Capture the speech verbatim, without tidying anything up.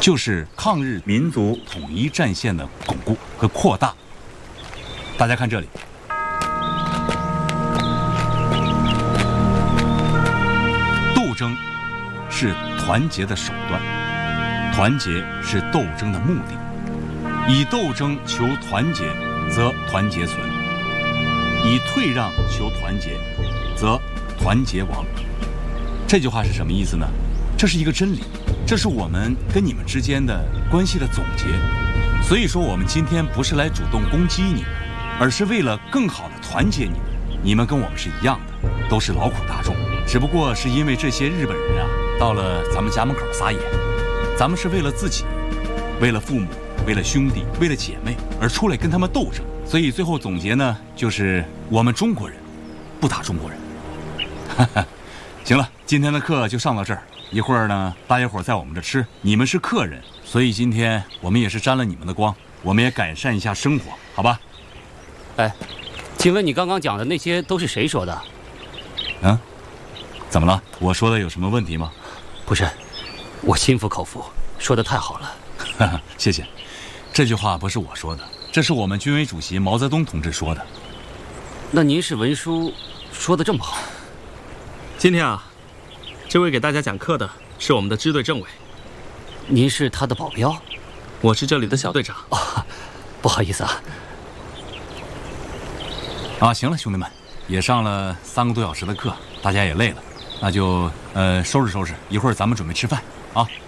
就是抗日民族统一战线的巩固和扩大。大家看这里，斗争是团结的手段，团结是斗争的目的。以斗争求团结，则团结存；以退让求团结，则团结亡。这句话是什么意思呢？这是一个真理，这是我们跟你们之间的关系的总结。所以说，我们今天不是来主动攻击你们，而是为了更好的团结你们。你们跟我们是一样的，都是劳苦大众，只不过是因为这些日本人啊，到了咱们家门口撒野，咱们是为了自己，为了父母，为了兄弟，为了姐妹而出来跟他们斗争。所以最后总结呢，就是我们中国人不打中国人。哈哈，行了，今天的课就上到这儿。一会儿呢，大家伙在我们这吃，你们是客人，所以今天我们也是沾了你们的光，我们也改善一下生活，好吧？ 哎，请问你刚刚讲的那些都是谁说的？ 嗯，怎么了？我说的有什么问题吗？ 不是，我心服口服，说的太好了。 哈哈，谢谢。这句话不是我说的，这是我们军委主席毛泽东同志说的。 那您是文书说的这么好？ 今天啊，这位给大家讲课的是我们的支队政委。 您是他的保镖？ 我是这里的小队长。 哦，不好意思啊。 啊，行了，兄弟们，也上了三个多小时的课，大家也累了，那就呃收拾收拾，一会儿咱们准备吃饭啊。